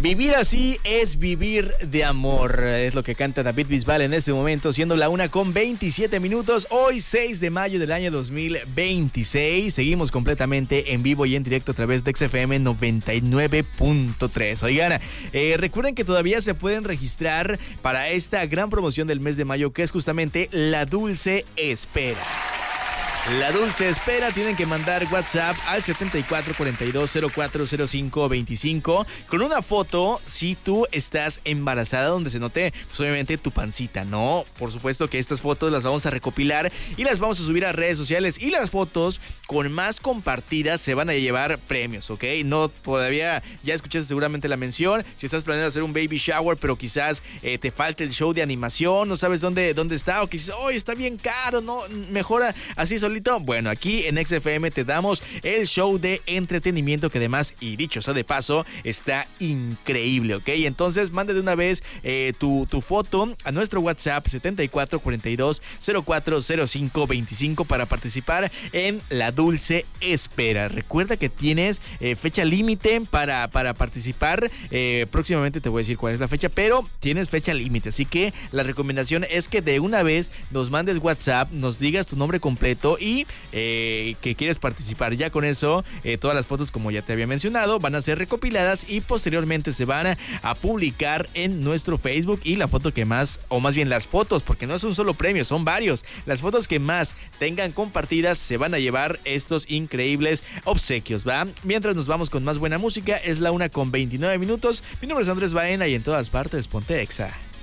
Vivir así es vivir de amor, es lo que canta David Bisbal en este momento, siendo la 1:27. Hoy 6 de mayo del año 2026. Seguimos completamente en vivo y en directo a través de XFM 99.3. Oigan, recuerden que todavía se pueden registrar para esta gran promoción del mes de mayo, que es justamente La Dulce Espera. La Dulce Espera, tienen que mandar WhatsApp al 7442040525 con una foto si tú estás embarazada, donde se note pues obviamente tu pancita, ¿no? Por supuesto que estas fotos las vamos a recopilar y las vamos a subir a redes sociales, y las fotos con más compartidas se van a llevar premios, ¿ok? No, todavía ya escuchaste seguramente la mención. Si estás planeando hacer un baby shower, pero quizás te falta el show de animación, no sabes dónde está, o quizás, está bien caro, no, mejora así solito. Bueno, aquí en XFM te damos el show de entretenimiento, que además, y dicho sea de paso, está increíble, ¿ok? Entonces, manda de una vez tu foto a nuestro WhatsApp 7442040525 para participar en La Dulce Espera. Recuerda que tienes fecha límite para participar. Próximamente te voy a decir cuál es la fecha, pero tienes fecha límite, así que la recomendación es que de una vez nos mandes WhatsApp, nos digas tu nombre completo y que quieres participar. Ya con eso, todas las fotos, como ya te había mencionado, van a ser recopiladas y posteriormente se van a publicar en nuestro Facebook. Y la foto que más, o más bien las fotos, porque no es un solo premio, son varios, las fotos que más tengan compartidas se van a llevar estos increíbles obsequios, ¿va? Mientras nos vamos con más buena música, es la 1:29. Mi nombre es Andrés Baena y en todas partes ponte Exa.